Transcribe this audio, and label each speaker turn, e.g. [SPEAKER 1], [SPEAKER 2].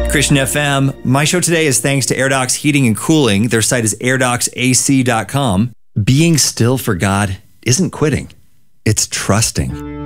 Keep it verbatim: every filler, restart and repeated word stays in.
[SPEAKER 1] Christian F M. My show today is thanks to AirDocs Heating and Cooling. Their site is air docs A C dot com. Being still for God isn't quitting. It's trusting.